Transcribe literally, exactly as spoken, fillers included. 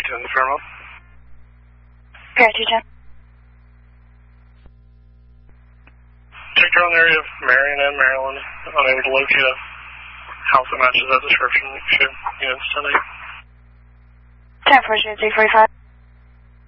ten, Fairmount. Pier two ten. Checked around the area of Marion and Maryland, unable to locate a house that matches that description. Should units ten eight. ten four zero three forty five.